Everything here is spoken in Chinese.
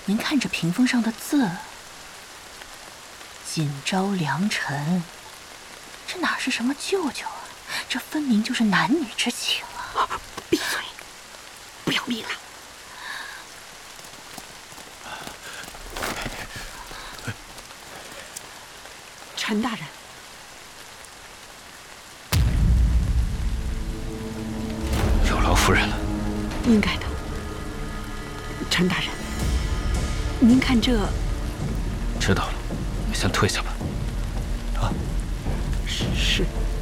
您看这屏风上的字，锦朝良辰，这哪是什么舅舅啊？这分明就是男女之情啊！ 闭嘴，不要命了！陈大人， 有劳夫人了。 应该的。陈大人，您看这…… 知道了，先退下吧。啊， 是。